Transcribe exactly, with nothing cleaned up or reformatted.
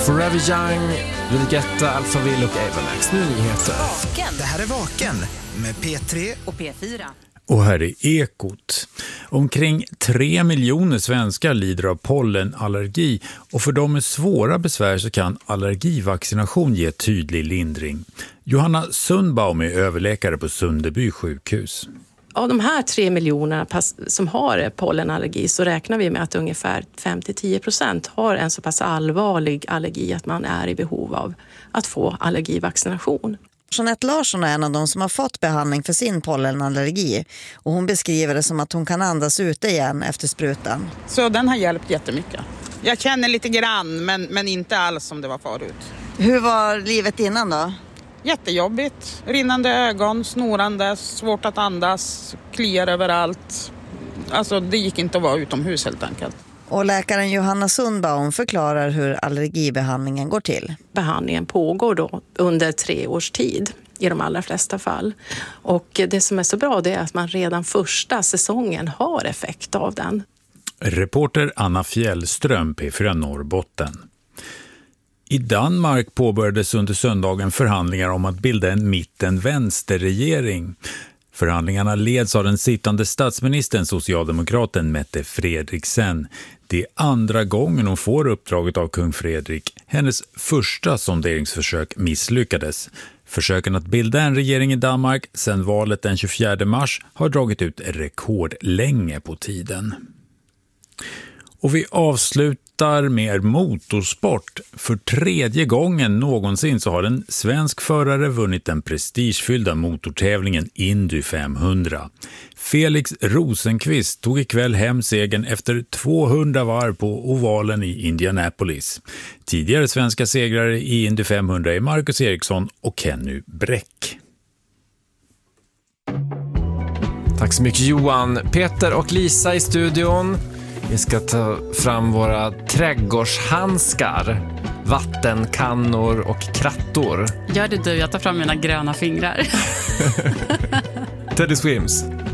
Forever Young, David Guetta, Alphaville och Ava Max. Nu nyheter. Det här är Vaken med P tre och P fyra. Och här är Ekot. Omkring tre miljoner svenskar lider av pollenallergi och för dem med svåra besvär så kan allergivaccination ge tydlig lindring. Johanna Sundbaum är överläkare på Sunderby sjukhus. Av de här tre miljonerna som har pollenallergi så räknar vi med att ungefär fem till tio procent har en så pass allvarlig allergi att man är i behov av att få allergivaccination. Jeanette Larsson är en av de som har fått behandling för sin pollenallergi och hon beskriver det som att hon kan andas ute igen efter sprutan. Så den har hjälpt jättemycket. Jag känner lite grann men, men inte alls som det var förut. Hur var livet innan då? Jättejobbigt. Rinnande ögon, snorande, svårt att andas, kliar överallt. Alltså det gick inte att vara utomhus helt enkelt. Och läkaren Johanna Sundbaum förklarar hur allergibehandlingen går till. Behandlingen pågår då under tre års tid i de allra flesta fall. Och det som är så bra det är att man redan första säsongen har effekt av den. Reporter Anna Fjällström, P fyra Norrbotten. I Danmark påbörjades under söndagen förhandlingar om att bilda en mitten-vänsterregering. Förhandlingarna leds av den sittande statsministern, socialdemokraten Mette Frederiksen. Det är andra gången hon får uppdraget av kung Fredrik. Hennes första sonderingsförsök misslyckades. Försöken att bilda en regering i Danmark sedan valet den tjugofjärde mars har dragit ut rekordlänge på tiden. Och vi avslutar med motorsport. För tredje gången någonsin så har en svensk förare vunnit den prestigefyllda motortävlingen Indy femhundra. Felix Rosenqvist tog ikväll hem segern efter tvåhundra varv på ovalen i Indianapolis. Tidigare svenska segrare i Indy femhundra är Marcus Eriksson och Kenny Bräck. Tack så mycket Johan. Peter och Lisa i studion. Vi ska ta fram våra trädgårdshandskar, vattenkannor och krattor. Gör det du, jag tar fram mina gröna fingrar. Teddy Swims.